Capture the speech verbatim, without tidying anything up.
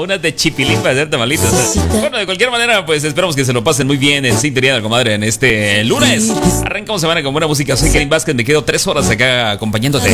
unas de chipilín para hacer tamalitos. Bueno, de cualquier manera, pues esperamos que se lo pasen muy bien en Sintonía de la Comadre en este lunes. Arrancamos semana con buena música. Soy Karim Vázquez, me quedo tres horas acá acompañándote.